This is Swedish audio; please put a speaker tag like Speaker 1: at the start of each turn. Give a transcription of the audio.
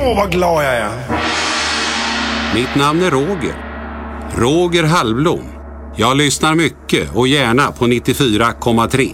Speaker 1: Åh, vad glad jag är.
Speaker 2: Mitt namn är Roger. Roger Halvblom. Jag lyssnar mycket och gärna på 94,3.